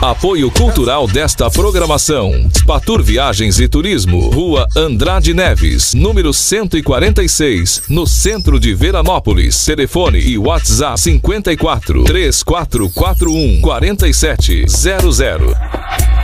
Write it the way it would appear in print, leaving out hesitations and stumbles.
Apoio cultural desta programação: Spatur Viagens e Turismo, Rua Andrade Neves, número 146, no centro de Veranópolis. Telefone e WhatsApp 54 3441 4700.